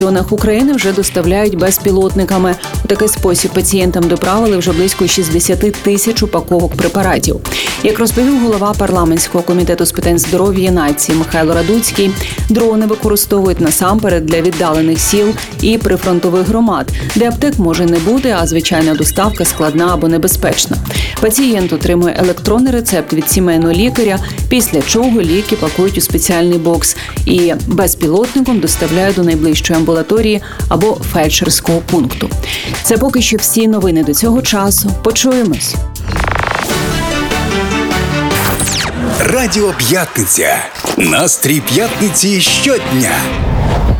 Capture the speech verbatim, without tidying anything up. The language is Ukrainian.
регіонах України вже доставляють безпілотниками. У такий спосіб пацієнтам доправили вже близько шістдесят тисяч упаковок препаратів. Як розповів голова парламентського комітету з питань здоров'я нації Михайло Радуцький, дрони використовують насамперед для віддалених сіл і прифронтових громад, де аптек може не бути, а звичайна доставка складна або небезпечна. Пацієнт отримує електронний рецепт від сімейного лікаря, після чого ліки пакують у спеціальний бокс і безпілотником доставляють до найближчої амбулаторії або фельдшерського пункту. Це поки що всі новини до цього часу. Почуємось. Радіо П'ятниця. Настрій п'ятниці щодня.